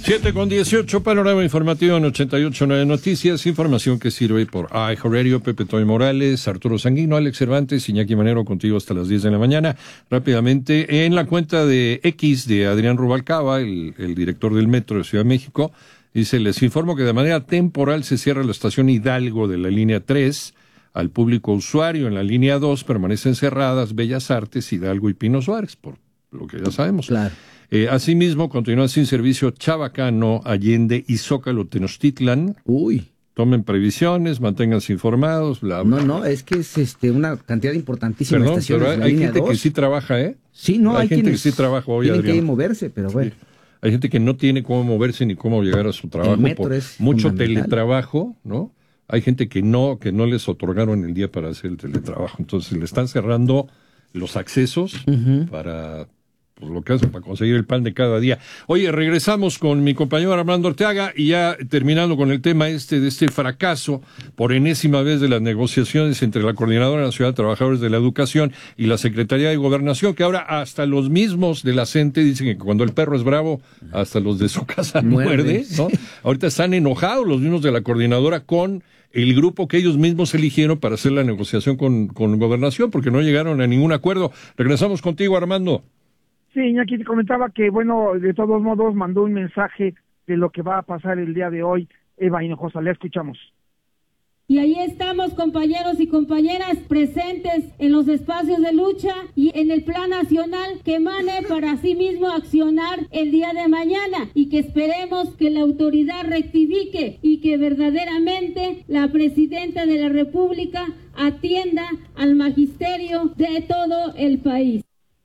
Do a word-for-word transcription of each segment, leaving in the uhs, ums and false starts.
siete con dieciocho, panorama informativo en ochenta y ocho punto nueve Noticias, información que sirve por iHeartRadio. Pepe Toy Morales, Arturo Sanguino, Alex Cervantes, Iñaki Manero contigo hasta las diez de la mañana. Rápidamente, en la cuenta de X de Adrián Rubalcaba, el, el director del Metro de Ciudad de México, dice: les informo que de manera temporal se cierra la estación Hidalgo de la línea tres. Al público usuario en la línea dos permanecen cerradas Bellas Artes, Hidalgo y Pino Suárez, por lo que ya sabemos. Claro. Eh, asimismo, continúa sin servicio Chabacano, Allende y Zócalo Tenochtitlan. Uy. Tomen previsiones, manténganse informados, bla, bla. No, no, es que es este una cantidad importantísima de Perdón, estaciones pero de hay, la hay línea gente dos. que sí trabaja, ¿eh? Sí, no, hay, hay gente quienes que sí trabaja hoy, tienen Adrián. que moverse, pero bueno. Sí. Hay gente que no tiene cómo moverse ni cómo llegar a su trabajo. El metro por es mucho fundamental. teletrabajo, ¿no? Hay gente que no, que no les otorgaron el día para hacer el teletrabajo. Entonces le están cerrando los accesos uh-huh. para... pues lo que hacen para conseguir el pan de cada día. Oye, regresamos con mi compañero Armando Orteaga y ya terminando con el tema este de este fracaso por enésima vez de las negociaciones entre la Coordinadora Nacional de Trabajadores de la Educación y la Secretaría de Gobernación, que ahora hasta los mismos de la CENTE dicen que cuando el perro es bravo, hasta los de su casa muerde, muerde ¿no? Ahorita están enojados los mismos de la Coordinadora con el grupo que ellos mismos eligieron para hacer la negociación con, con Gobernación, porque no llegaron a ningún acuerdo. Regresamos contigo, Armando. Sí, Iñaki te comentaba que, bueno, de todos modos mandó un mensaje de lo que va a pasar el día de hoy. Eva Hinojosa, la escuchamos. Y ahí estamos, compañeros y compañeras, presentes en los espacios de lucha y en el plan nacional que emane para sí mismo accionar el día de mañana, y que esperemos que la autoridad rectifique y que verdaderamente la presidenta de la República atienda al magisterio de todo el país.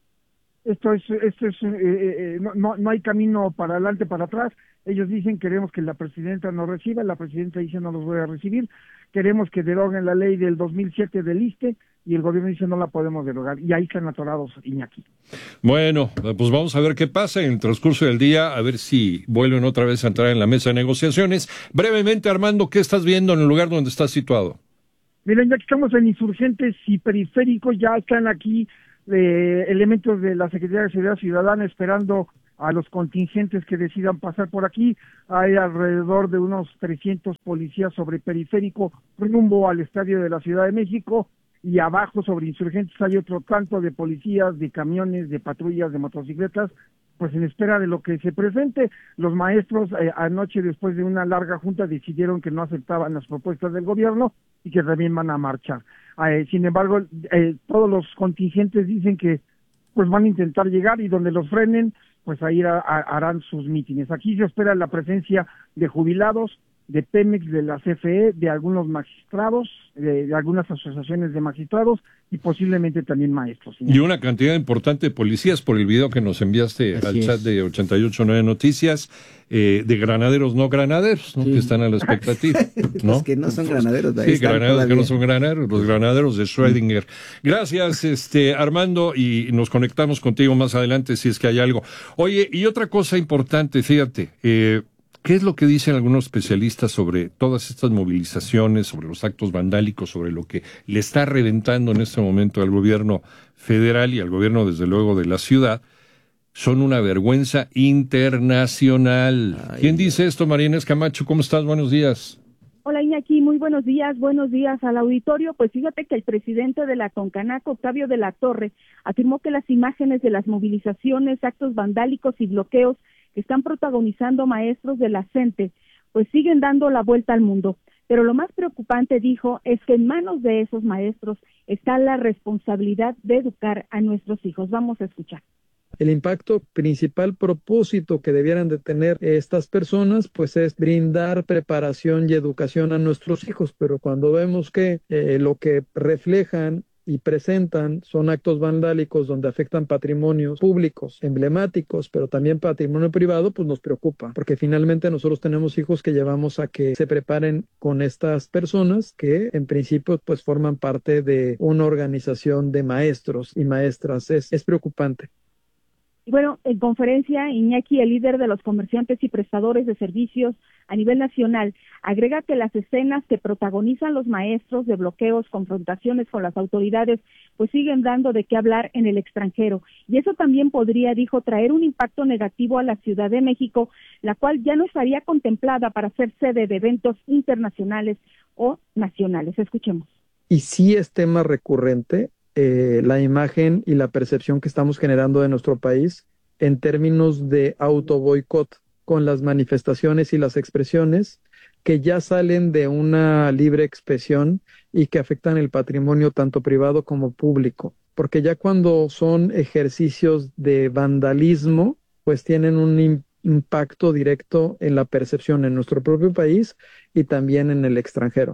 Esto es, esto es, eh, eh, no, no, no hay camino para adelante, para atrás. Ellos dicen queremos que la presidenta nos reciba, la presidenta dice no los voy a recibir. Queremos que deroguen la ley del dos mil siete del ISSSTE y el gobierno dice no la podemos derogar. Y ahí están atorados, Iñaki. Bueno, pues vamos a ver qué pasa en el transcurso del día, a ver si vuelven otra vez a entrar en la mesa de negociaciones. Brevemente, Armando, ¿qué estás viendo en el lugar donde estás situado? Miren, ya que estamos en Insurgentes y Periférico, ya están aquí Eh, elementos de la Secretaría de Seguridad Ciudadana esperando a los contingentes que decidan pasar por aquí. Hay alrededor de unos trescientos policías sobre Periférico rumbo al Estadio de la Ciudad de México, y abajo sobre Insurgentes hay otro tanto de policías, de camiones, de patrullas, de motocicletas, pues en espera de lo que se presente. Los maestros eh, anoche, después de una larga junta, decidieron que no aceptaban las propuestas del gobierno y que también van a marchar. Eh, sin embargo, eh, todos los contingentes dicen que pues van a intentar llegar, y donde los frenen, pues ahí a, a, harán sus mítines. Aquí se espera la presencia de jubilados, de Pemex, de la C F E, de algunos magistrados, de, de algunas asociaciones de magistrados y posiblemente también maestros. Y una cantidad importante de policías, por el video que nos enviaste Así al es. chat de ochenta y ocho punto nueve Noticias, eh, de granaderos no granaderos, ¿no? Sí. Que están a la expectativa, ¿no? Los que no son granaderos. Sí, granaderos todavía. Que no son granaderos, los granaderos de Schrödinger. Gracias, este Armando, y nos conectamos contigo más adelante si es que hay algo. Oye, y otra cosa importante, fíjate, eh, ¿qué es lo que dicen algunos especialistas sobre todas estas movilizaciones, sobre los actos vandálicos, sobre lo que le está reventando en este momento al gobierno federal y al gobierno, desde luego, de la ciudad? Son una vergüenza internacional. Ay, ¿Quién dice esto? María Inés Camacho, ¿cómo estás? Buenos días. Hola, Iñaki, muy buenos días, buenos días al auditorio. Pues fíjate que el presidente de la CONCANAC, Octavio de la Torre, afirmó que las imágenes de las movilizaciones, actos vandálicos y bloqueos que están protagonizando maestros de la CENTE, pues siguen dando la vuelta al mundo. Pero lo más preocupante, dijo, es que en manos de esos maestros está la responsabilidad de educar a nuestros hijos. Vamos a escuchar. El impacto principal propósito que debieran de tener estas personas, pues es brindar preparación y educación a nuestros hijos, pero cuando vemos que eh, lo que reflejan y presentan son actos vandálicos donde afectan patrimonios públicos, emblemáticos, pero también patrimonio privado, pues nos preocupa, porque finalmente nosotros tenemos hijos que llevamos a que se preparen con estas personas que en principio pues forman parte de una organización de maestros y maestras. Es, es preocupante. Y bueno, en conferencia, Iñaki, el líder de los comerciantes y prestadores de servicios a nivel nacional, agrega que las escenas que protagonizan los maestros de bloqueos, confrontaciones con las autoridades, pues siguen dando de qué hablar en el extranjero. Y eso también podría, dijo, traer un impacto negativo a la Ciudad de México, la cual ya no estaría contemplada para ser sede de eventos internacionales o nacionales. Escuchemos. Y sí es tema recurrente eh, la imagen y la percepción que estamos generando de nuestro país en términos de autoboicot con las manifestaciones y las expresiones que ya salen de una libre expresión y que afectan el patrimonio tanto privado como público. Porque ya cuando son ejercicios de vandalismo, pues tienen un im- impacto directo en la percepción en nuestro propio país y también en el extranjero.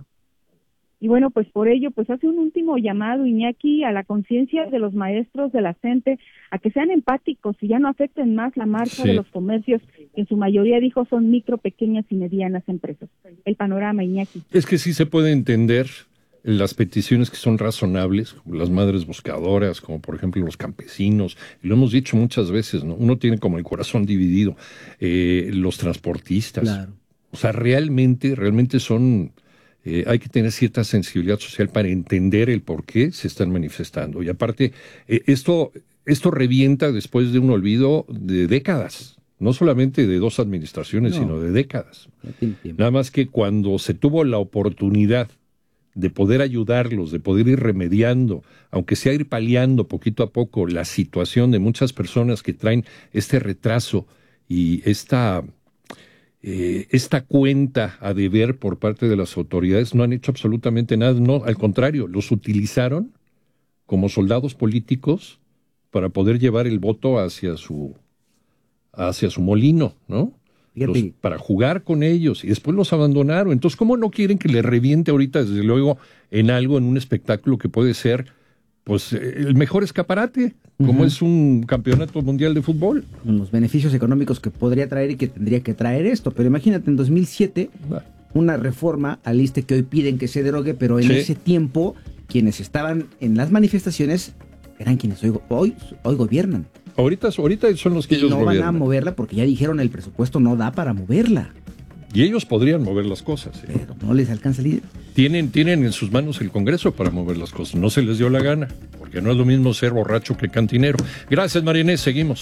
Y bueno, pues por ello, pues hace un último llamado, Iñaki, a la conciencia de los maestros de la CENTE, a que sean empáticos y ya no afecten más la marcha sí. de los comercios, que en su mayoría, dijo, son micro, pequeñas y medianas empresas. El panorama, Iñaki. Es que sí se puede entender las peticiones que son razonables, como las madres buscadoras, como por ejemplo los campesinos, y lo hemos dicho muchas veces, ¿no? Uno tiene como el corazón dividido, eh, los transportistas. Claro. O sea, realmente, realmente son... Eh, hay que tener cierta sensibilidad social para entender el por qué se están manifestando. Y aparte, eh, esto, esto revienta después de un olvido de décadas, no solamente de dos administraciones, No. sino de décadas. No tiene tiempo. Nada más que cuando se tuvo la oportunidad de poder ayudarlos, de poder ir remediando, aunque sea ir paliando poquito a poco la situación de muchas personas que traen este retraso y esta... Eh, esta cuenta a deber por parte de las autoridades, no han hecho absolutamente nada, no, al contrario, los utilizaron como soldados políticos para poder llevar el voto hacia su hacia su molino, ¿no? Los, para jugar con ellos, y después los abandonaron. Entonces, ¿cómo no quieren que le reviente ahorita, desde luego, en algo, en un espectáculo que puede ser, pues, el mejor escaparate, como uh-huh. es un campeonato mundial de fútbol? Los beneficios económicos que podría traer y que tendría que traer esto. Pero imagínate, en dos mil siete, una reforma al ISSSTE que hoy piden que se derogue, pero en sí. ese tiempo, quienes estaban en las manifestaciones eran quienes hoy, hoy, hoy gobiernan. Ahorita, ahorita son los que y ellos no gobiernan. van a moverla porque ya dijeron el presupuesto no da para moverla. Y ellos podrían mover las cosas. ¿eh? Pero no les alcanza el líder. Tienen, tienen en sus manos el Congreso para mover las cosas. No se les dio la gana, porque no es lo mismo ser borracho que cantinero. Gracias, María Inés. Seguimos.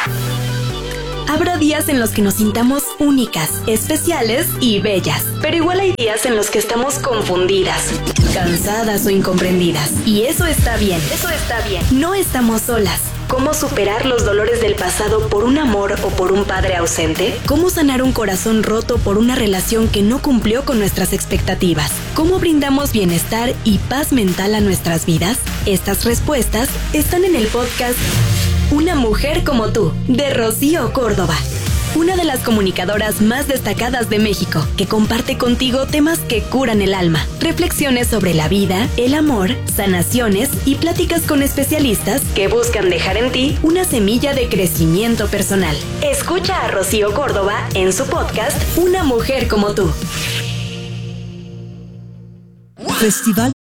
Habrá días en los que nos sintamos únicas, especiales y bellas. Pero igual hay días en los que estamos confundidas, cansadas o incomprendidas. Y eso está bien, eso está bien. No estamos solas. ¿Cómo superar los dolores del pasado por un amor o por un padre ausente? ¿Cómo sanar un corazón roto por una relación que no cumplió con nuestras expectativas? ¿Cómo brindamos bienestar y paz mental a nuestras vidas? Estas respuestas están en el podcast Una mujer como tú, de Rocío Córdoba. Una de las comunicadoras más destacadas de México, que comparte contigo temas que curan el alma, reflexiones sobre la vida, el amor, sanaciones y pláticas con especialistas que buscan dejar en ti una semilla de crecimiento personal. Escucha a Rocío Córdoba en su podcast Una mujer como tú. Festival